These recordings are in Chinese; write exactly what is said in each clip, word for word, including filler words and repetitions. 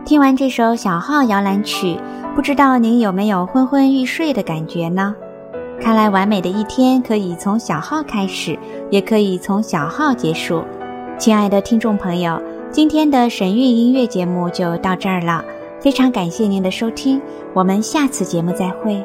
听完这首小号摇篮曲，不知道您有没有昏昏欲睡的感觉呢？看来完美的一天可以从小号开始，也可以从小号结束。亲爱的听众朋友，今天的神韵音乐节目就到这儿了，非常感谢您的收听，我们下次节目再会。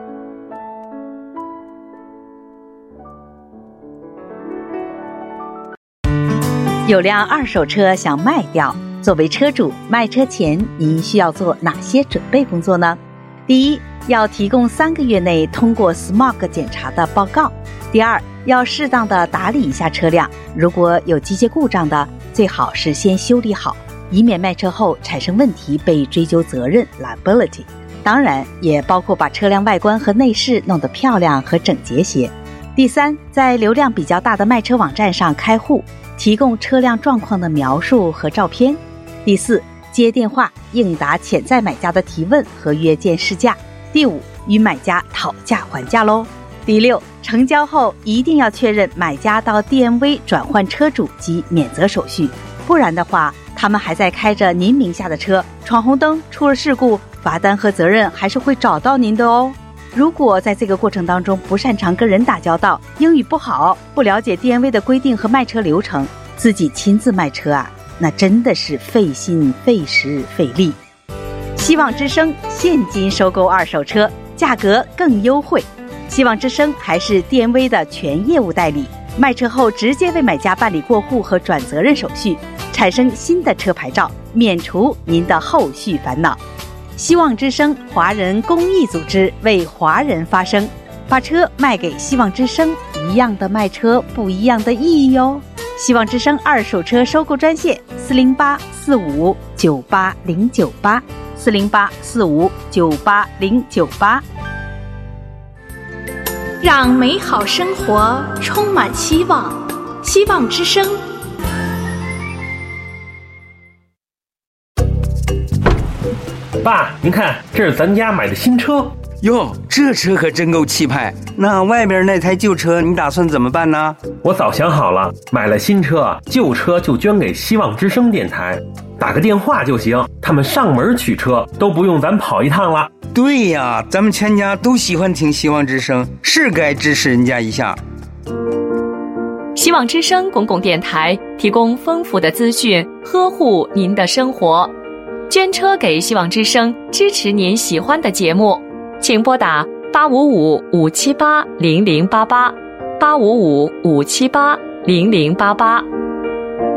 有辆二手车想卖掉，作为车主，卖车前您需要做哪些准备工作呢？第一，要提供三个月内通过 S M O G 检查的报告。第二，要适当的打理一下车辆，如果有机械故障的，最好是先修理好，以免卖车后产生问题被追究责任 liability。 当然也包括把车辆外观和内饰弄得漂亮和整洁些。第三，在流量比较大的卖车网站上开户，提供车辆状况的描述和照片。第四，接电话应答潜在买家的提问和约见试驾。第五，与买家讨价还价咯。第六，成交后一定要确认买家到 D M V 转换车主及免责手续，不然的话，他们还在开着您名下的车，闯红灯出了事故，罚单和责任还是会找到您的哦。如果在这个过程当中不擅长跟人打交道，英语不好，不了解 D M V 的规定和卖车流程，自己亲自卖车啊，那真的是费心费时费力。希望之声现金收购二手车，价格更优惠。希望之声还是 D M V 的全业务代理，卖车后直接为买家办理过户和转责任手续，产生新的车牌照，免除您的后续烦恼。希望之声华人公益组织为华人发声，把车卖给希望之声，一样的卖车，不一样的意义哟。希望之声二手车收购专线四零八四五九八零九八四零八四五九八零九八。 让美好生活充满希望，希望之声。 爸，您看，这是咱家买的新车。 哟，这车可真够气派。那外边那台旧车你打算怎么办呢？ 我早想好了，买了新车，旧车就捐给希望之声电台，打个电话就行，他们上门取车，都不用咱跑一趟了。 对呀，咱们全家都喜欢听希望之声，是该支持人家一下。 希望之声公共电台提供丰富的资讯，呵护您的生活。捐车给希望之声，支持您喜欢的节目，请拨打八五五五七八零零八八八五五五七八零零八八。